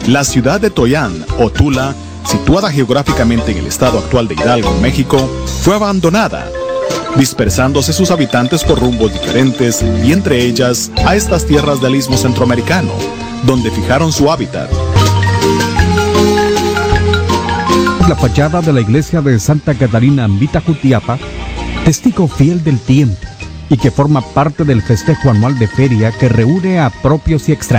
La ciudad de Toyán, o Tula, situada geográficamente en el estado actual de Hidalgo, México, fue abandonada, dispersándose sus habitantes por rumbos diferentes y entre ellas a estas tierras del istmo centroamericano, donde fijaron su hábitat. La fachada de la iglesia de Santa Catarina en Jutiapa, testigo fiel del tiempo y que forma parte del festejo anual de feria que reúne a propios y extranjeros.